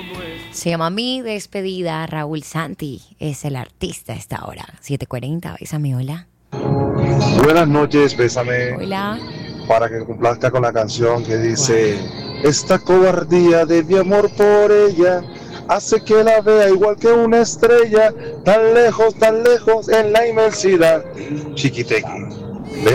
Se llama Mi Despedida. Raúl Santi es el artista a esta hora. 7:40, bésame, hola. Buenas noches, bésame. Hola. Para que complazca con la canción que dice: esta cobardía de mi amor por ella hace que la vea igual que una estrella, tan lejos en la inmensidad. Chiquitequi.